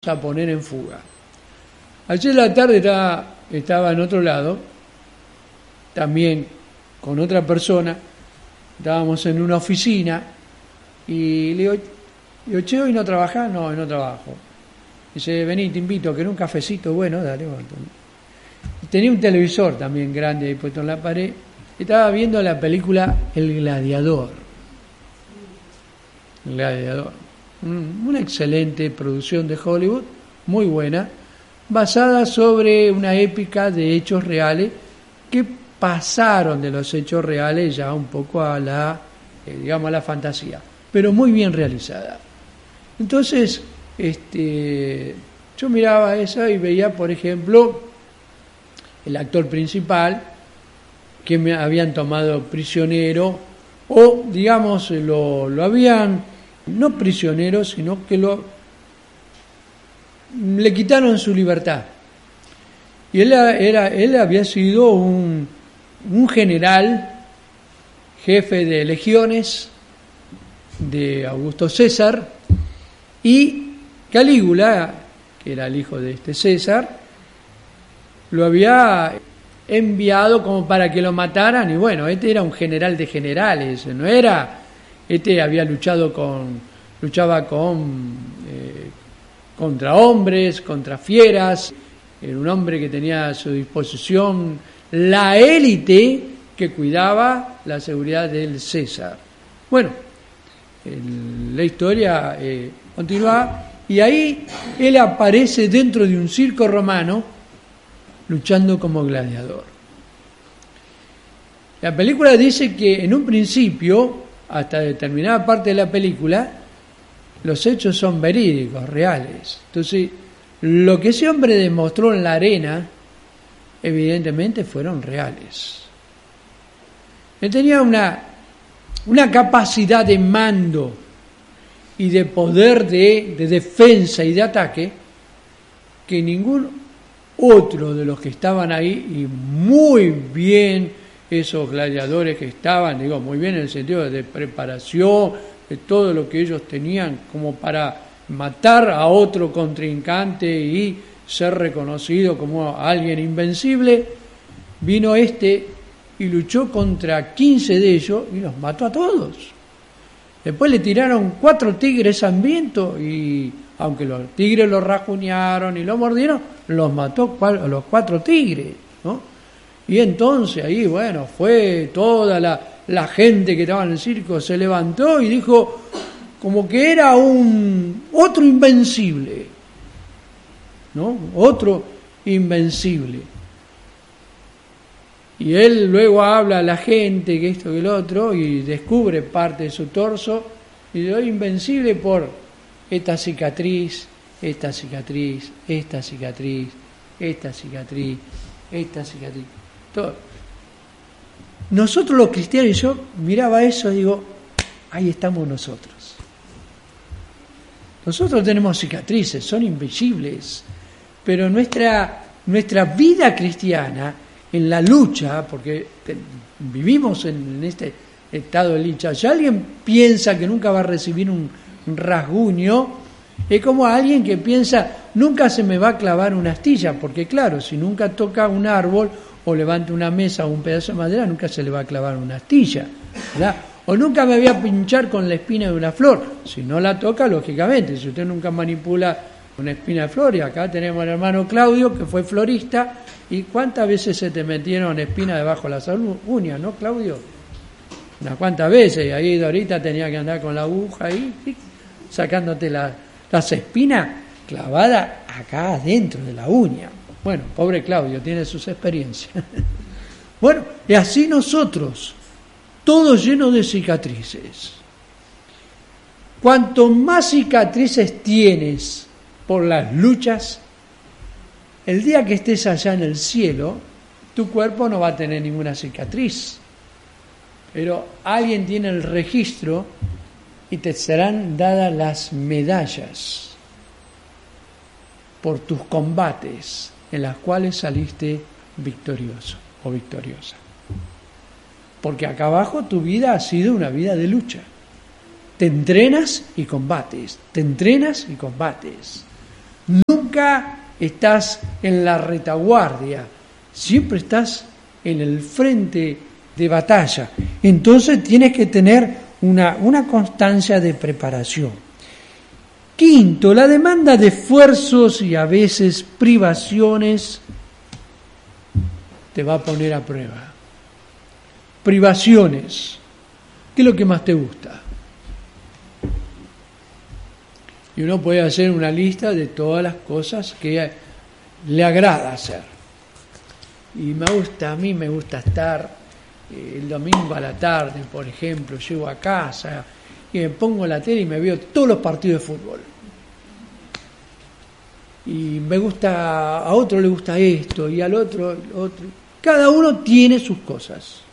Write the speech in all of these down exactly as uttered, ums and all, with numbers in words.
a poner en fuga. Ayer en la tarde estaba, estaba en otro lado, también con otra persona, estábamos en una oficina y le digo, digo che, ¿hoy no trabajás? No, hoy no trabajo. Dice, vení, te invito, que en un cafecito, bueno, dale. Bueno. Tenía un televisor también grande ahí puesto en la pared, estaba viendo la película El Gladiador. El Gladiador. Una excelente producción de Hollywood, muy buena, basada sobre una épica de hechos reales que pasaron de los hechos reales ya un poco a la, eh, digamos, a la fantasía, pero muy bien realizada. Entonces, este, yo miraba eso y veía, por ejemplo, el actor principal que me habían tomado prisionero o, digamos, lo, lo habían no prisionero, sino que lo le quitaron su libertad. Y él era él había sido un, un general, jefe de legiones de Augusto César, y Calígula, que era el hijo de este César, lo había enviado como para que lo mataran, y bueno, este era un general de generales, no era. Este había luchado con, luchaba con, eh, contra hombres, contra fieras, era un hombre que tenía a su disposición la élite que cuidaba la seguridad del César. Bueno, el, la historia eh, continúa y ahí él aparece dentro de un circo romano luchando como gladiador. La película dice que en un principio, hasta determinada parte de la película, los hechos son verídicos, reales. Entonces, lo que ese hombre demostró en la arena, evidentemente fueron reales. Él tenía una, una capacidad de mando y de poder de, de defensa y de ataque que ningún otro de los que estaban ahí, y muy bien esos gladiadores que estaban, digo, muy bien en el sentido de preparación, de todo lo que ellos tenían como para matar a otro contrincante y ser reconocido como alguien invencible, vino este y luchó contra quince de ellos y los mató a todos. Después le tiraron cuatro tigres hambrientos y, aunque los tigres los rajuñaron y los mordieron, los mató a los cuatro tigres, ¿no? Y entonces ahí, bueno, fue toda la, la gente que estaba en el circo, se levantó y dijo como que era un otro invencible, ¿no? Otro invencible. Y él luego habla a la gente que esto que el otro y descubre parte de su torso y dice, invencible por esta cicatriz, esta cicatriz, esta cicatriz, esta cicatriz, esta cicatriz. Todo. Nosotros los cristianos, yo miraba eso y digo, ahí estamos nosotros. Nosotros tenemos cicatrices, son invisibles, pero nuestra, nuestra vida cristiana, en la lucha, porque te, vivimos en, en este estado de lucha, si alguien piensa que nunca va a recibir un, un rasguño, es como alguien que piensa, nunca se me va a clavar una astilla, porque claro, si nunca toca un árbol o levanta una mesa o un pedazo de madera, nunca se le va a clavar una astilla, ¿verdad? O nunca me voy a pinchar con la espina de una flor, si no la toca, lógicamente, si usted nunca manipula una espina de flor, y acá tenemos al hermano Claudio, que fue florista, y ¿cuántas veces se te metieron espinas debajo de las uñas, no, Claudio? Unas cuantas veces, y ahí Dorita tenía que andar con la aguja ahí, sacándote la, las espinas clavadas acá adentro de la uña. Bueno, pobre Claudio, tiene sus experiencias. Bueno, y así nosotros, todos llenos de cicatrices. Cuanto más cicatrices tienes por las luchas, el día que estés allá en el cielo, tu cuerpo no va a tener ninguna cicatriz. Pero alguien tiene el registro y te serán dadas las medallas por tus combates en las cuales saliste victorioso o victoriosa. Porque acá abajo tu vida ha sido una vida de lucha. Te entrenas y combates, te entrenas y combates. Nunca estás en la retaguardia, siempre estás en el frente de batalla. Entonces tienes que tener una, una constancia de preparación. Quinto, la demanda de esfuerzos y a veces privaciones te va a poner a prueba. Privaciones. ¿Qué es lo que más te gusta? Y uno puede hacer una lista de todas las cosas que le agrada hacer. Y me gusta, a mí me gusta estar eh, el domingo a la tarde, por ejemplo, llego a casa y me pongo la tele y me veo todos los partidos de fútbol. Y me gusta, a otro le gusta esto y al otro, otro. Cada uno tiene sus cosas.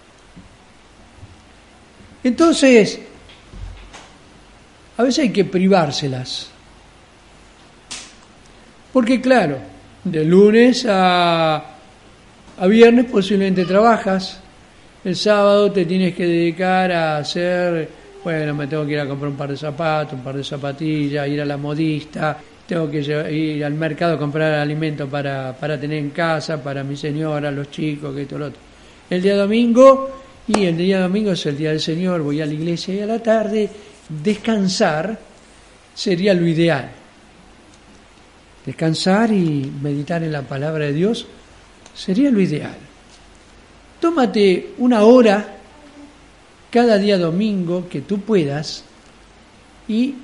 Entonces, a veces hay que privárselas. Porque claro, de lunes a, a viernes posiblemente trabajas, el sábado te tienes que dedicar a hacer, bueno, me tengo que ir a comprar un par de zapatos, un par de zapatillas, ir a la modista, tengo que ir al mercado a comprar alimentos para, para tener en casa, para mi señora, los chicos, que todo lo otro. El día domingo, y el día domingo es el día del Señor, voy a la iglesia y a la tarde, descansar sería lo ideal. Descansar y meditar en la palabra de Dios sería lo ideal. Tómate una hora cada día domingo que tú puedas y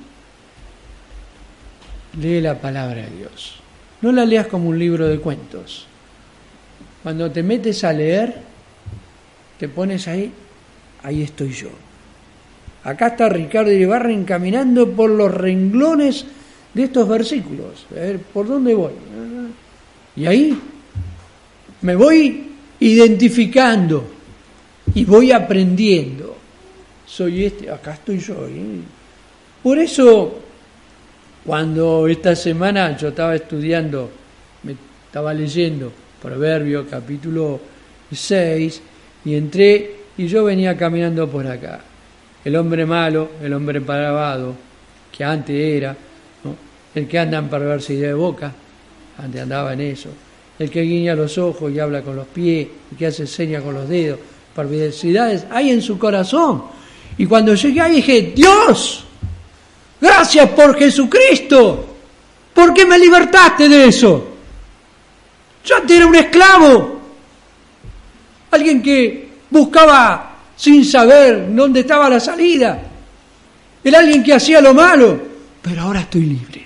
lee la palabra de Dios. No la leas como un libro de cuentos. Cuando te metes a leer, te pones ahí, ahí estoy yo. Acá está Ricardo Iribarren caminando por los renglones de estos versículos. A ver, ¿por dónde voy? Y ahí me voy identificando y voy aprendiendo. Soy este, acá estoy yo. ¿eh? Por eso, cuando esta semana yo estaba estudiando, me estaba leyendo Proverbios capítulo seis, y entré y yo venía caminando por acá. El hombre malo, el hombre depravado, que antes era, ¿no? El que anda en perversidad de boca, antes andaba en eso, el que guiña los ojos y habla con los pies, el que hace señas con los dedos, perversidades hay en su corazón. Y cuando llegué ahí dije, Dios, gracias por Jesucristo, ¿por qué me libertaste de eso? Yo antes era un esclavo, alguien que buscaba sin saber dónde estaba la salida, era alguien que hacía lo malo, pero ahora estoy libre.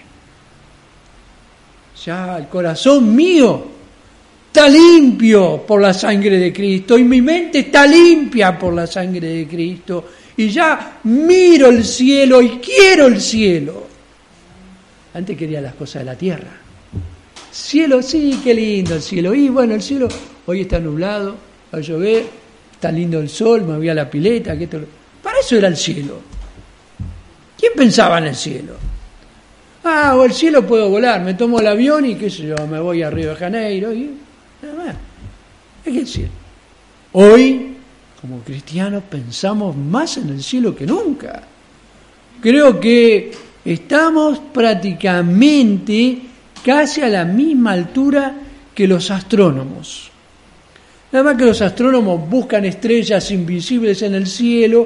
Ya el corazón mío está limpio por la sangre de Cristo y mi mente está limpia por la sangre de Cristo y ya miro el cielo y quiero el cielo. Antes quería las cosas de la tierra. Cielo, sí, qué lindo el cielo. Y bueno, el cielo hoy está nublado, va a llover, está lindo el sol, me voy a la pileta. Que esto... Para eso era el cielo. ¿Quién pensaba en el cielo? Ah, o el cielo puedo volar, me tomo el avión y qué sé yo, me voy a Río de Janeiro. Y... Es que el cielo. Hoy, como cristianos, pensamos más en el cielo que nunca. Creo que estamos prácticamente casi a la misma altura que los astrónomos. Nada más que los astrónomos buscan estrellas invisibles en el cielo.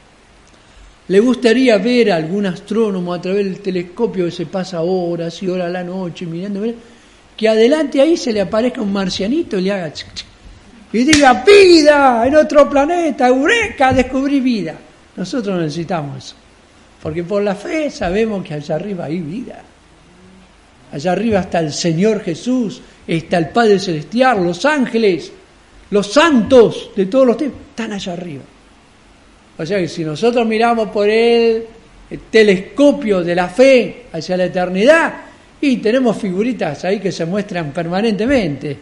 Le gustaría ver a algún astrónomo a través del telescopio que se pasa horas y horas a la noche mirando, que adelante ahí se le aparezca un marcianito y le haga chic, chic, y diga, vida en otro planeta, eureka, descubrí vida. Nosotros no necesitamos eso, porque por la fe sabemos que allá arriba hay vida. Allá arriba está el Señor Jesús, está el Padre Celestial, los ángeles, los santos de todos los tiempos, están allá arriba. O sea que si nosotros miramos por el, el telescopio de la fe hacia la eternidad, y tenemos figuritas ahí que se muestran permanentemente.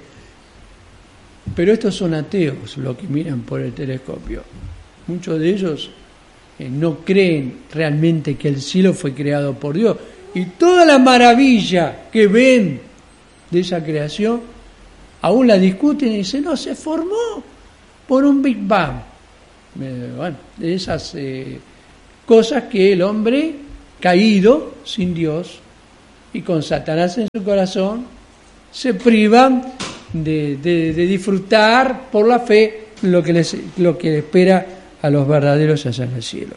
Pero estos son ateos los que miran por el telescopio. Muchos de ellos eh, no creen realmente que el cielo fue creado por Dios. Y toda la maravilla que ven de esa creación, aún la discuten y dicen, no, se formó por un Big Bang. Eh, bueno, de esas eh, cosas que el hombre caído, sin Dios, y con Satanás en su corazón se privan de, de, de disfrutar por la fe lo que les, lo que les espera a los verdaderos allá en el cielo.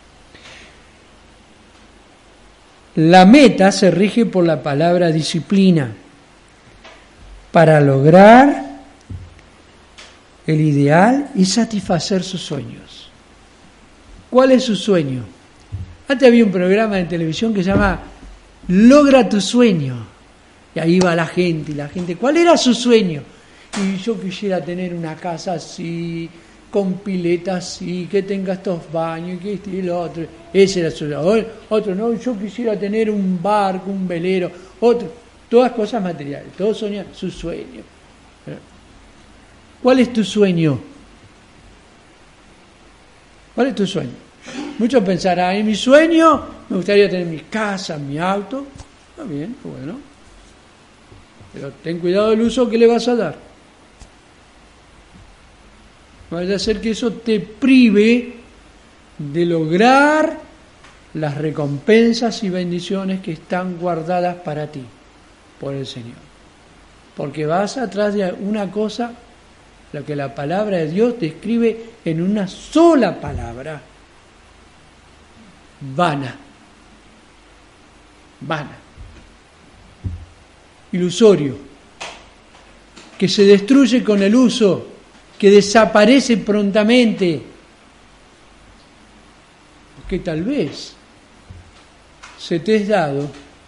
La meta se rige por la palabra disciplina para lograr el ideal y satisfacer sus sueños. ¿Cuál es su sueño? Antes había un programa de televisión que se llama Logra tu sueño. Y ahí va la gente, y la gente, ¿cuál era su sueño? Y yo quisiera tener una casa así, con pileta así, que tenga estos baños, que este y lo otro. Ese era su sueño. Otro, no, yo quisiera tener un barco, un velero. Otro, todas cosas materiales, todos soñan su sueño. ¿Cuál es tu sueño? ¿Cuál es tu sueño? Muchos pensarán, en mi sueño me gustaría tener mi casa, mi auto. Está bien, bueno. Pero ten cuidado del uso que le vas a dar. Vaya a ser que eso te prive de lograr las recompensas y bendiciones que están guardadas para ti por el Señor. Porque vas atrás de una cosa, lo que la palabra de Dios describe en una sola palabra: vana. Vana. Ilusorio. Que se destruye con el uso, que desaparece prontamente. Porque tal vez se te es dado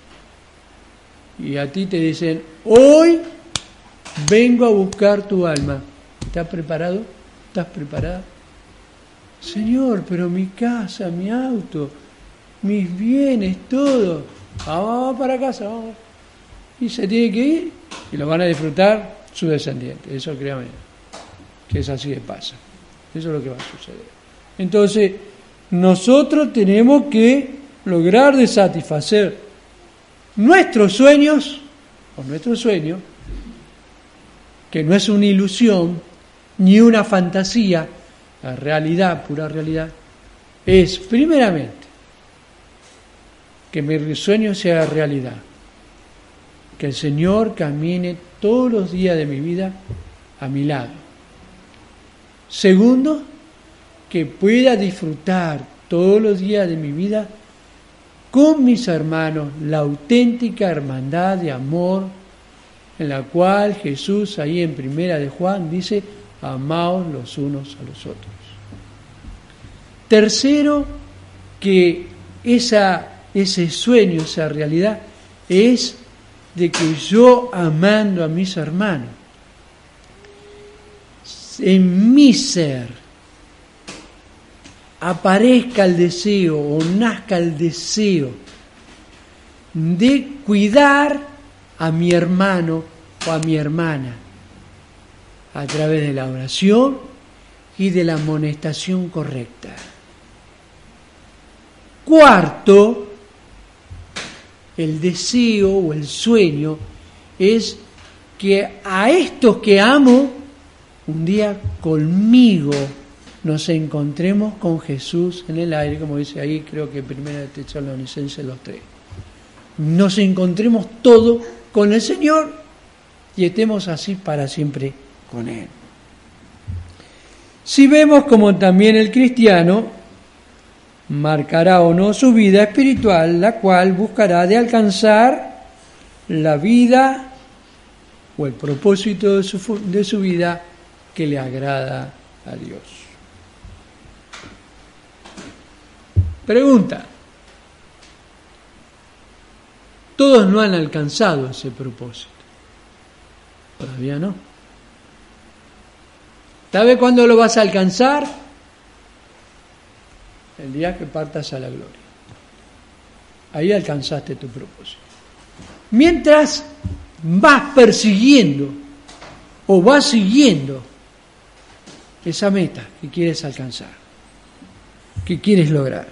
y a ti te dicen: hoy vengo a buscar tu alma. ¿Estás preparado? ¿Estás preparada? Señor, pero mi casa, mi auto, mis bienes, todo. Vamos para casa, vamos. Y se tiene que ir y lo van a disfrutar sus descendientes. Eso créame, que es así de pasa. Eso es lo que va a suceder. Entonces, nosotros tenemos que lograr de satisfacer nuestros sueños, o nuestro sueño, que no es una ilusión, ni una fantasía, la realidad, pura realidad, es primeramente que mi sueño sea realidad, que el Señor camine todos los días de mi vida a mi lado. Segundo, que pueda disfrutar todos los días de mi vida con mis hermanos la auténtica hermandad de amor en la cual Jesús ahí en Primera de Juan dice: amaos los unos a los otros. Tercero, que esa, ese sueño, esa realidad, es de que yo, amando a mis hermanos, en mi ser aparezca el deseo o nazca el deseo de cuidar a mi hermano o a mi hermana a través de la oración y de la amonestación correcta. Cuarto, el deseo o el sueño es que a estos que amo, un día conmigo nos encontremos con Jesús en el aire, como dice ahí, creo que Primera de Tesalonicenses dos tres. Nos encontremos todos con el Señor y estemos así para siempre con Él. Si vemos como también el cristiano marcará o no su vida espiritual, la cual buscará de alcanzar la vida o el propósito de su, de su vida que le agrada a Dios. Pregunta: todos no han alcanzado ese propósito. Todavía no. ¿Sabe cuándo lo vas a alcanzar? El día que partas a la gloria. Ahí alcanzaste tu propósito. Mientras vas persiguiendo o vas siguiendo esa meta que quieres alcanzar, que quieres lograr.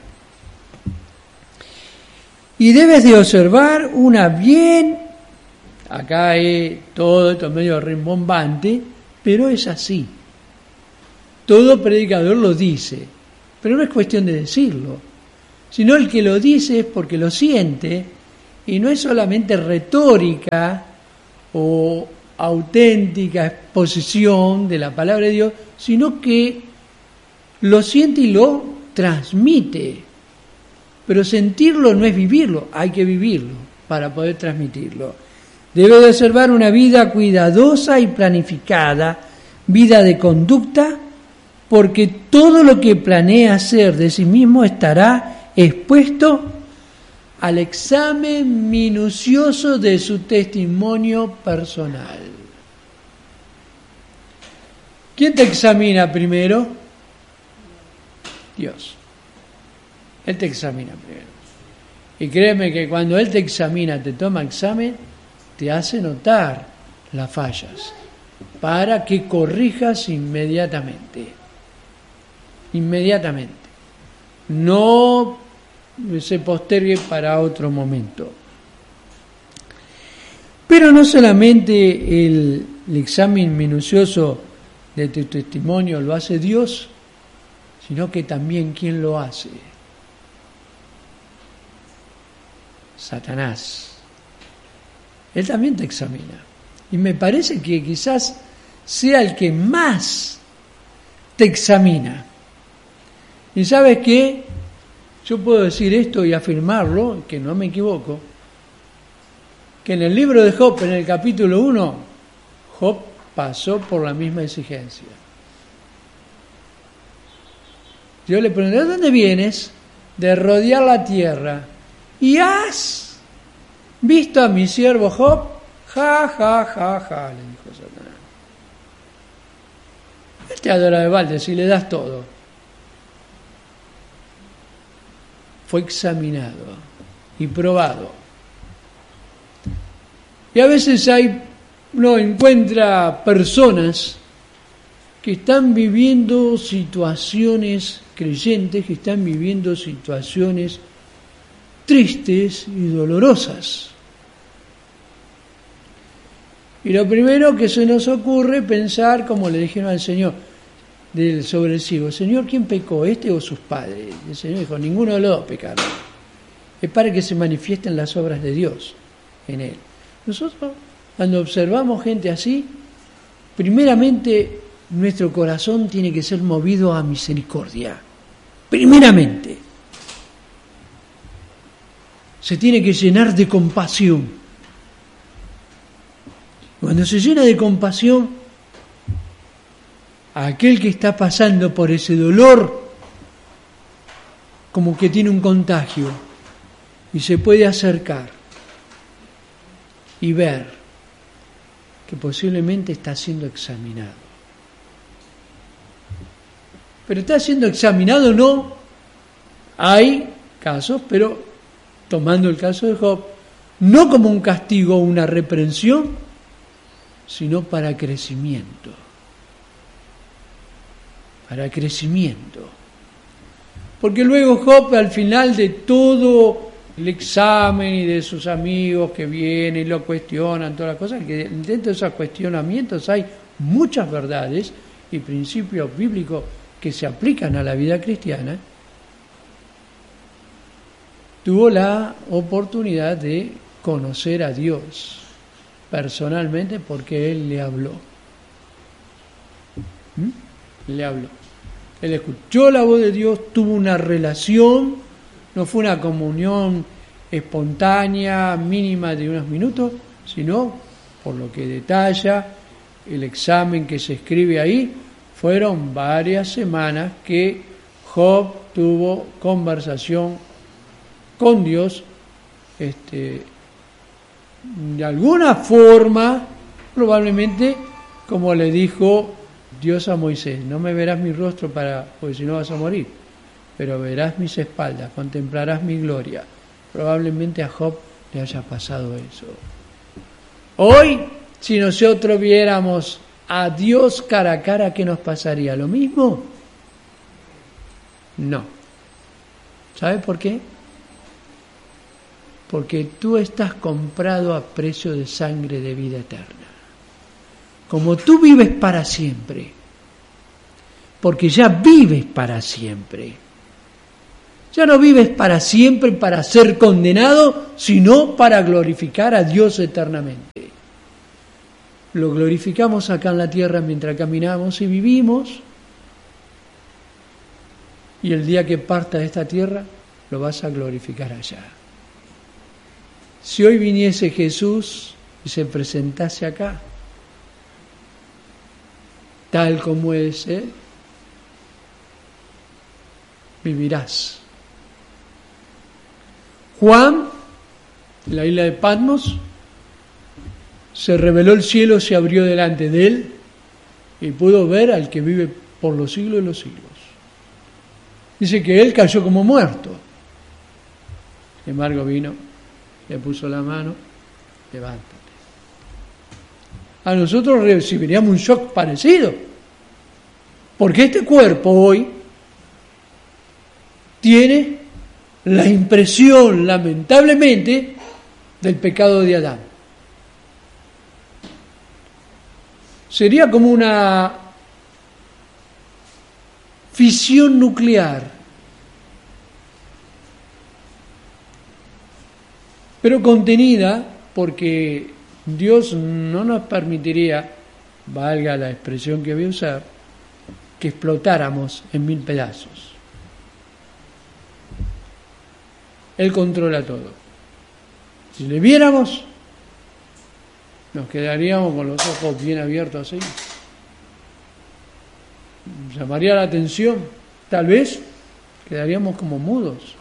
Y debes de observar una bien, acá es todo esto medio rimbombante, pero es así. Todo predicador lo dice, pero no es cuestión de decirlo, sino el que lo dice es porque lo siente Y no es solamente retórica o auténtica exposición de la palabra de Dios, sino que lo siente y lo transmite. Pero sentirlo no es vivirlo, hay que vivirlo para poder transmitirlo. Debe de observar una vida cuidadosa y planificada, vida de conducta, porque todo lo que planea hacer de sí mismo estará expuesto al examen minucioso de su testimonio personal. ¿Quién te examina primero? Dios. Él te examina primero. Y créeme que cuando Él te examina, te toma examen, te hace notar las fallas para que corrijas inmediatamente. Inmediatamente. No se postergue para otro momento. Pero no solamente el, el examen minucioso de tu testimonio lo hace Dios, sino que también ¿quién lo hace? Satanás. Él también te examina. Y me parece que quizás sea el que más te examina. ¿Y sabes qué? Yo puedo decir esto y afirmarlo, que no me equivoco, que en el libro de Job, en el capítulo uno, Job pasó por la misma exigencia. Yo le pregunté, ¿de dónde vienes? De rodear la tierra. ¿Y has visto a mi siervo Job? Ja, ja, ja, ja, le dijo Satanás. Él te adora de balde si le das todo. Fue examinado y probado. Y a veces hay, uno encuentra personas que están viviendo situaciones, creyentes que están viviendo situaciones tristes y dolorosas. Y lo primero que se nos ocurre pensar, como le dijeron al Señor del sobre el ciego, Señor, ¿quién pecó, este o sus padres? Y el Señor dijo, ninguno de los dos pecaron. Es para que se manifiesten las obras de Dios en él. Nosotros, cuando observamos gente así, primeramente nuestro corazón tiene que ser movido a misericordia. Primeramente. Se tiene que llenar de compasión. Cuando se llena de compasión, a aquel que está pasando por ese dolor, como que tiene un contagio, y se puede acercar y ver que posiblemente está siendo examinado. Pero está siendo examinado o no, hay casos, pero tomando el caso de Job, no como un castigo o una reprensión, sino para crecimiento. Para crecimiento. Porque luego Job, al final de todo el examen y de sus amigos que vienen y lo cuestionan, todas las cosas, que dentro de esos cuestionamientos hay muchas verdades y principios bíblicos que se aplican a la vida cristiana, tuvo la oportunidad de conocer a Dios personalmente porque Él le habló. ¿Mm? Le habló. Él escuchó la voz de Dios, tuvo una relación, no fue una comunión espontánea, mínima de unos minutos, sino, por lo que detalla el examen que se escribe ahí, fueron varias semanas que Job tuvo conversación con Dios, este, de alguna forma, probablemente, como le dijo Dios a Moisés, no me verás mi rostro para, porque si no vas a morir, pero verás mis espaldas, contemplarás mi gloria. Probablemente a Job le haya pasado eso. Hoy, si nosotros viéramos a Dios cara a cara, ¿qué nos pasaría? ¿Lo mismo? No. ¿Sabe por qué? Porque tú estás comprado a precio de sangre de vida eterna. Como tú vives para siempre, porque ya vives para siempre, Ya no vives para siempre para ser condenado, sino para glorificar a Dios eternamente. Lo glorificamos acá en la tierra mientras caminamos y vivimos, y el día que parta de esta tierra lo vas a glorificar allá. Si hoy viniese Jesús y se presentase acá, tal como es Él, vivirás. Juan, en la isla de Patmos, se reveló el cielo, se abrió delante de él y pudo ver al que vive por los siglos de los siglos. Dice que él cayó como muerto. Sin embargo vino, le puso la mano, levántate. A nosotros recibiríamos un shock parecido, porque este cuerpo hoy tiene la impresión, lamentablemente, del pecado de Adán. Sería como una fisión nuclear, pero contenida, porque Dios no nos permitiría, valga la expresión que voy a usar, que explotáramos en mil pedazos. Él controla todo. Si le viéramos, nos quedaríamos con los ojos bien abiertos así. Llamaría la atención. Tal vez quedaríamos como mudos.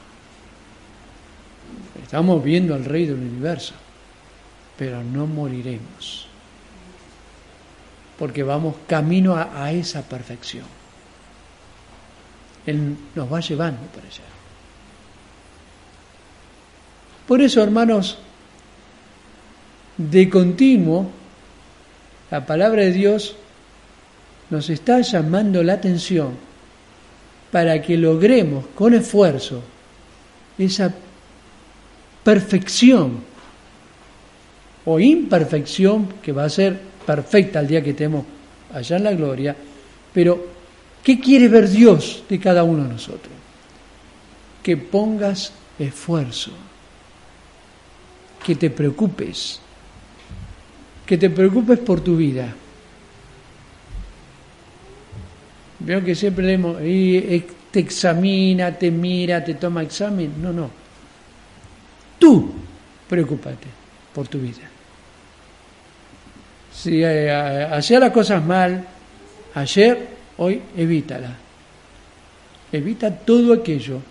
Estamos viendo al Rey del Universo, pero no moriremos, porque vamos camino a, a esa perfección. Él nos va llevando para allá. Por eso, hermanos, de continuo, la palabra de Dios nos está llamando la atención para que logremos con esfuerzo esa perfección o imperfección que va a ser perfecta el día que estemos allá en la gloria. Pero, ¿qué quiere ver Dios de cada uno de nosotros? Que pongas esfuerzo, que te preocupes, que te preocupes por tu vida. Veo que siempre leemos, y te examina, te mira, te toma examen. No, no. Tú preocúpate por tu vida. Si eh, hacía las cosas mal ayer, hoy evítala. Evita todo aquello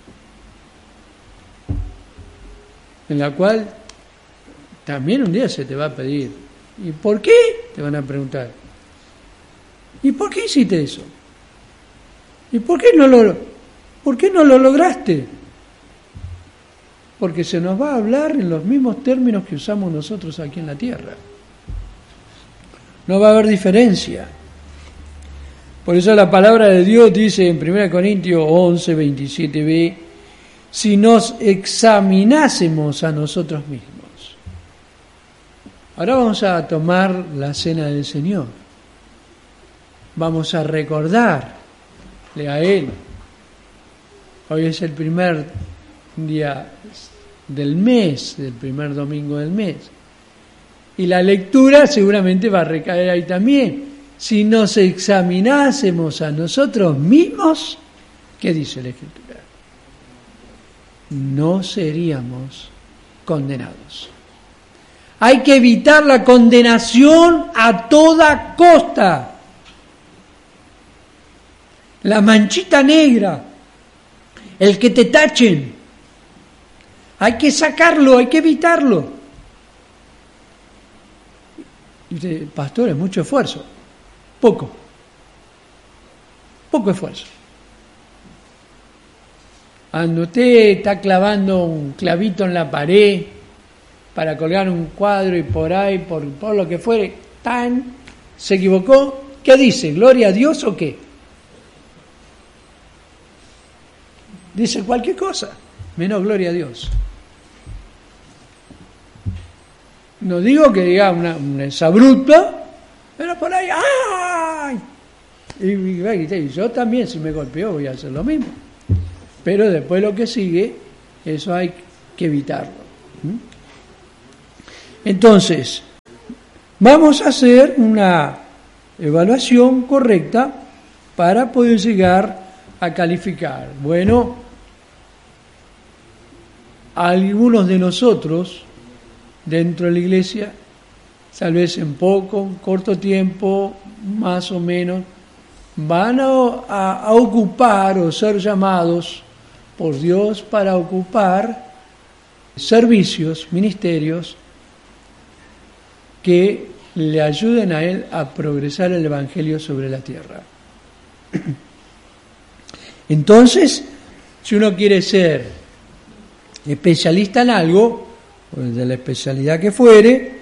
en la cual también un día se te va a pedir. ¿Y por qué? Te van a preguntar. ¿Y por qué hiciste eso? ¿Y por qué no lo, por qué no lo lograste? Porque se nos va a hablar en los mismos términos que usamos nosotros aquí en la tierra. No va a haber diferencia. Por eso la palabra de Dios dice en primera Corintios once, veintisiete b, si nos examinásemos a nosotros mismos. Ahora vamos a tomar la cena del Señor. Vamos a recordarle a Él. Hoy es el primer día del mes, del primer domingo del mes. Y la lectura seguramente va a recaer ahí también. Si nos examinásemos a nosotros mismos, ¿qué dice la Escritura? No seríamos condenados. Hay que evitar la condenación a toda costa. La manchita negra, el que te tachen, hay que sacarlo, hay que evitarlo. Y dice, pastor, es mucho esfuerzo. Poco. Poco esfuerzo. Cuando usted está clavando un clavito en la pared para colgar un cuadro y por ahí, por, por lo que fuere, tan, se equivocó, ¿qué dice? ¿Gloria a Dios o qué? Dice cualquier cosa, menos gloria a Dios. No digo que diga una, una exabrupta, pero por ahí, ¡ay! Y, y, y yo también, si me golpeo, voy a hacer lo mismo. Pero después lo que sigue, eso hay que evitarlo. Entonces, vamos a hacer una evaluación correcta para poder llegar a calificar. Bueno, algunos de nosotros dentro de la iglesia, tal vez en poco, en corto tiempo, más o menos, van a, a, a ocupar o ser llamados por Dios para ocupar servicios, ministerios que le ayuden a él a progresar el Evangelio sobre la tierra. Entonces, si uno quiere ser especialista en algo, pues de la especialidad que fuere,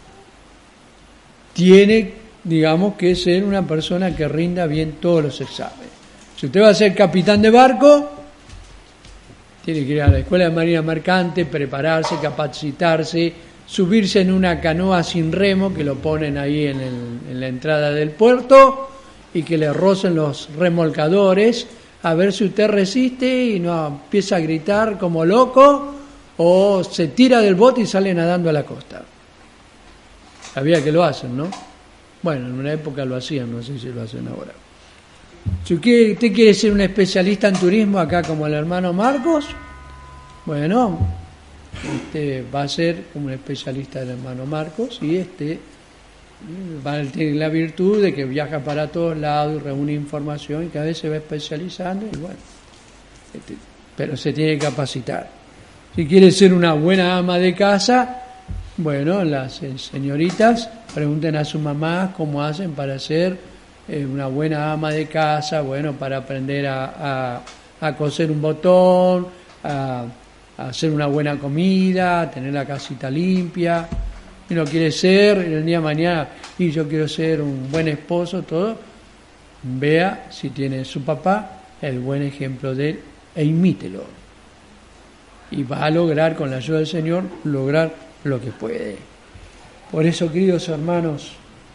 tiene, digamos, que ser una persona que rinda bien todos los exámenes. Si usted va a ser capitán de barco, tiene que ir a la escuela de marina mercante, prepararse, capacitarse, subirse en una canoa sin remo, que lo ponen ahí en, el, en la entrada del puerto, y que le rocen los remolcadores, a ver si usted resiste y no empieza a gritar como loco, o se tira del bote y sale nadando a la costa. Sabía que lo hacen, ¿no? Bueno, en una época lo hacían, no sé si lo hacen ahora. Si usted quiere ser un especialista en turismo acá como el hermano Marcos, bueno, este va a ser como un especialista del hermano Marcos, y este va a tener la virtud de que viaja para todos lados y reúne información y cada vez se va especializando, y bueno, este, pero se tiene que capacitar. Si quiere ser una buena ama de casa, bueno, las señoritas pregunten a su mamá cómo hacen para ser eh, una buena ama de casa, bueno, para aprender a, a, a coser un botón, a, a hacer una buena comida, a tener la casita limpia. Y no quiere ser el día de mañana, y yo quiero ser un buen esposo, todo, vea si tiene su papá el buen ejemplo de él e imítelo. Y va a lograr, con la ayuda del Señor, lograr lo que puede. Por eso, queridos hermanos,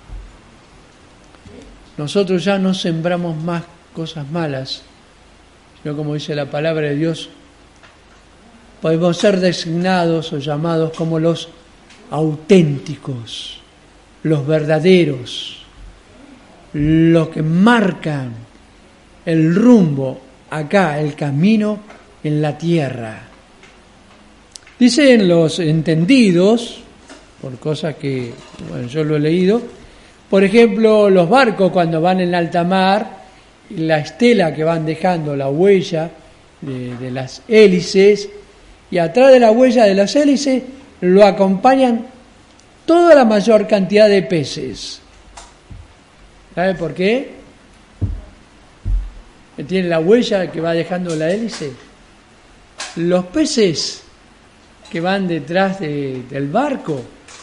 nosotros ya no sembramos más cosas malas, sino, como dice la palabra de Dios, podemos ser designados o llamados como los auténticos, los verdaderos, los que marcan el rumbo acá, el camino en la tierra. Dicen los entendidos, por cosas que, bueno, yo lo he leído, por ejemplo, los barcos cuando van en alta mar, la estela que van dejando, la huella de, de las hélices, y atrás de la huella de las hélices lo acompañan toda la mayor cantidad de peces. ¿Sabe por qué? Tiene la huella que va dejando la hélice. Los peces que van detrás de, del barco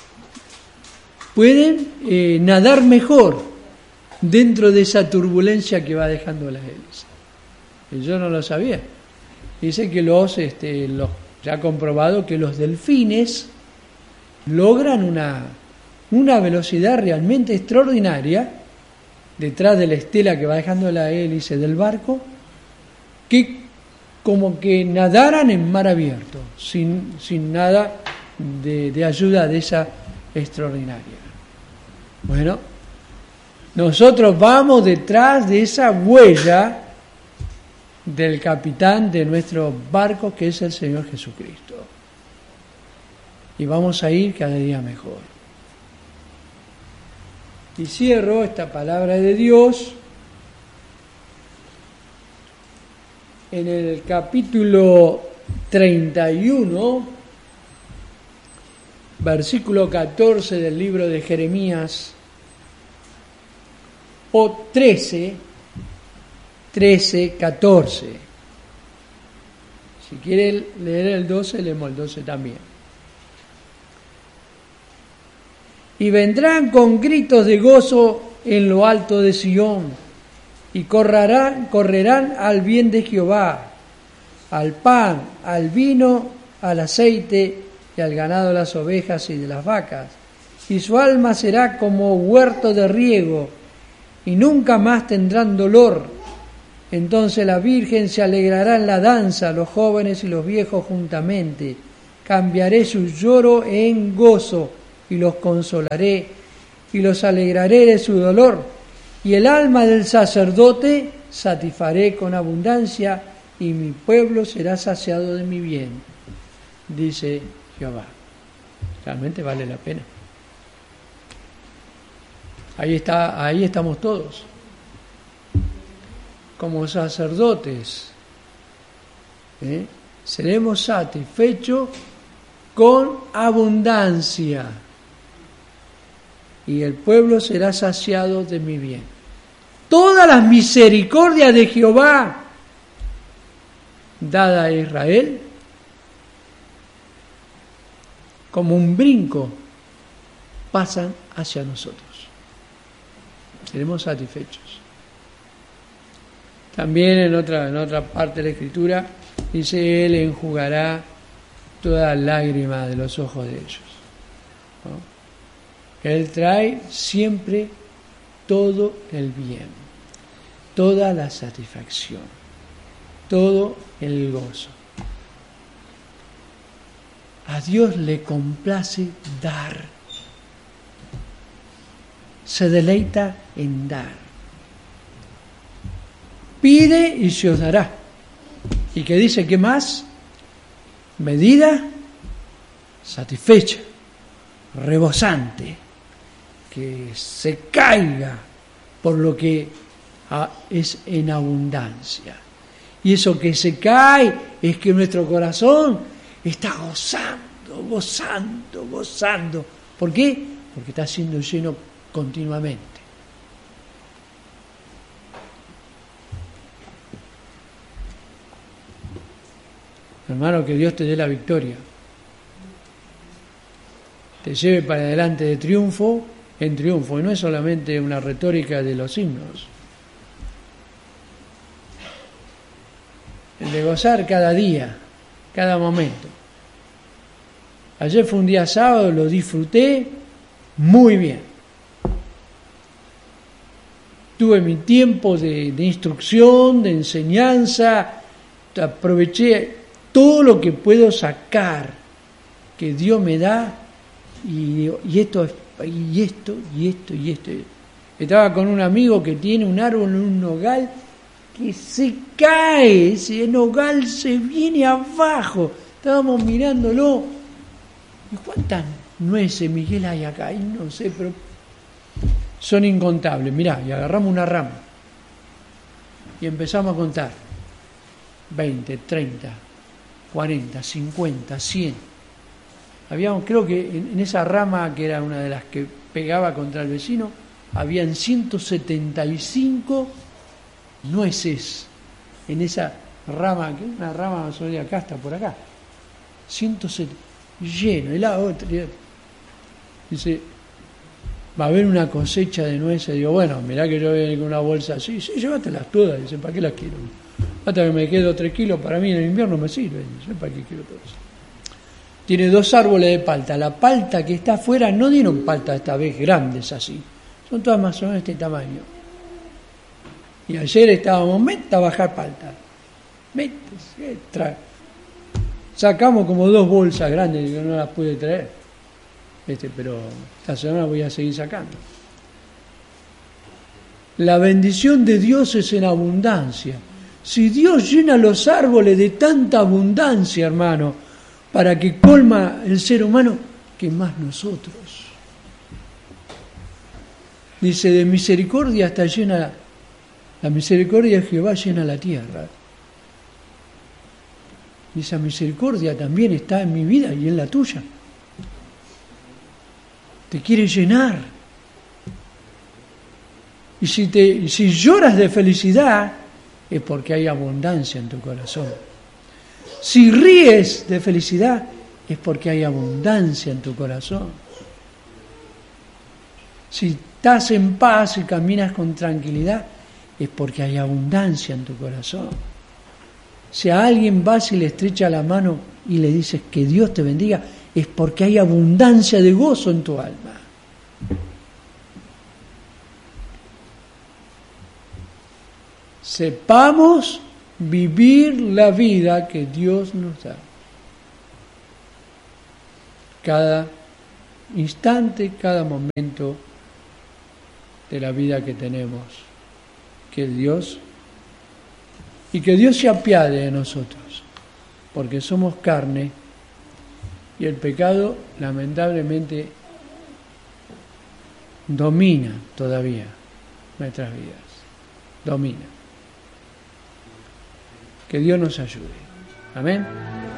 pueden eh, nadar mejor dentro de esa turbulencia que va dejando la hélice. Y yo no lo sabía. Dice que los, este, los, ya ha comprobado que los delfines logran una, una velocidad realmente extraordinaria detrás de la estela que va dejando la hélice del barco, que como que nadaran en mar abierto, sin, sin nada de, de ayuda de esa extraordinaria. Bueno, nosotros vamos detrás de esa huella del capitán de nuestro barco, que es el Señor Jesucristo. Y vamos a ir cada día mejor. Y cierro esta palabra de Dios en el capítulo treinta y uno, versículo catorce del libro de Jeremías, o trece, trece, catorce. Si quieren leer el doce, leemos el doce también. Y vendrán con gritos de gozo en lo alto de Sión, y correrán, correrán al bien de Jehová, al pan, al vino, al aceite y al ganado de las ovejas y de las vacas. Y su alma será como huerto de riego, y nunca más tendrán dolor, Entonces la Virgen se alegrará en la danza, los jóvenes y los viejos juntamente. Cambiaré su lloro en gozo y los consolaré y los alegraré de su dolor. Y el alma del sacerdote satisfaré con abundancia y mi pueblo será saciado de mi bien, dice Jehová. Realmente vale la pena. Ahí está, ahí estamos todos. Como sacerdotes, ¿eh? seremos satisfechos con abundancia y el pueblo será saciado de mi bien. Todas las misericordias de Jehová dada a Israel como un brinco pasan hacia nosotros. Seremos satisfechos. También en otra, en otra parte de la Escritura dice, Él enjugará toda lágrima de los ojos de ellos. ¿No? Él trae siempre todo el bien, toda la satisfacción, todo el gozo. A Dios le complace dar, se deleita en dar. Pide y se os dará. ¿Y qué dice? ¿Qué más? Medida satisfecha, rebosante, que se caiga por lo que es en abundancia. Y eso que se cae es que nuestro corazón está gozando, gozando, gozando. ¿Por qué? Porque está siendo lleno continuamente. Hermano, que Dios te dé la victoria. Te lleve para adelante de triunfo en triunfo. Y no es solamente una retórica de los himnos. El de gozar cada día, cada momento. Ayer fue un día sábado, lo disfruté muy bien. Tuve mi tiempo de, de instrucción, de enseñanza, aproveché todo lo que puedo sacar que Dios me da y, y esto y esto y esto y esto. Estaba con un amigo que tiene un árbol en un nogal que se cae, ese nogal se viene abajo. Estábamos mirándolo. ¿Y cuántas nueces, Miguel, hay acá? Y no sé, pero son incontables. Mirá, y agarramos una rama y empezamos a contar. veinte, treinta, cuarenta, cincuenta, cien. Habíamos, creo que en, en esa rama que era una de las que pegaba contra el vecino, habían ciento setenta y cinco nueces en esa rama, que es una rama más o menos acá, hasta por acá. ciento setenta, lleno, y la otra. Dice, va a haber una cosecha de nueces. Digo, bueno, mirá que yo voy con una bolsa así. Sí, llévatelas todas. Dice, ¿para qué las quiero? Hasta que me quedo tres kilos, para mí en el invierno me sirve. No sé para qué quiero todo eso. Tiene dos árboles de palta. La palta que está afuera no dieron palta esta vez grandes así. Son todas más o menos de este tamaño. Y ayer estábamos, meta a bajar palta. Meta, trae. Sacamos como dos bolsas grandes, que no las pude traer. Este, pero esta semana voy a seguir sacando. La bendición de Dios es en abundancia. Si Dios llena los árboles de tanta abundancia, hermano, para que colma el ser humano, que más nosotros. Dice, de misericordia está llena, la misericordia de Jehová llena la tierra. Y esa misericordia también está en mi vida y en la tuya. Te quiere llenar. Y si, te, si lloras de felicidad, es porque hay abundancia en tu corazón. Si ríes de felicidad, es porque hay abundancia en tu corazón. Si estás en paz y caminas con tranquilidad, es porque hay abundancia en tu corazón. Si a alguien vas y le estrecha la mano y le dices que Dios te bendiga, es porque hay abundancia de gozo en tu alma. sepamos vivir la vida que Dios nos da. Cada instante, cada momento de la vida que tenemos, que Dios y que Dios se apiade de nosotros, porque somos carne y el pecado lamentablemente domina todavía nuestras vidas, domina. Que Dios nos ayude. Amén.